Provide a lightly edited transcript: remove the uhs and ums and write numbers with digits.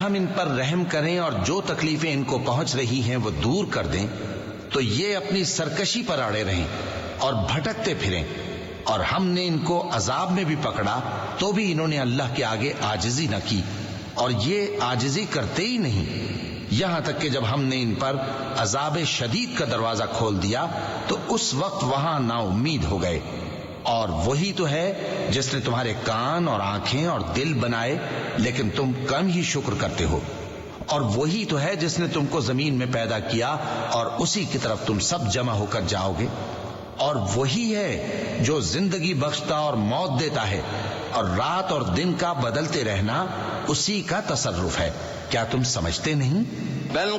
हम इन पर रहम करें और जो तकलीफें इनको पहुंच रही हैं वो दूर कर दें, तो ये अपनी सरकशी पर अड़े रहें और भटकते फिरें। और हमने इनको अजाब में भी पकड़ा तो भी इन्होंने अल्लाह के आगे आजिजी न की, और ये आजिजी करते ही नहीं, यहां तक कि जब हमने इन पर अजाब शदीद का दरवाजा खोल दिया तो उस वक्त वहां नाउम्मीद हो गए। और वही तो है जिसने तुम्हारे कान और आंखें और दिल बनाए, लेकिन तुम कम ही शुक्र करते हो। और वही तो है जिसने तुमको जमीन में पैदा किया और उसी की तरफ तुम सब जमा होकर जाओगे। और वही है जो जिंदगी बख्शता और मौत देता है, और रात और दिन का बदलते रहना उसी का तसर्रुफ है। क्या तुम समझते नहीं?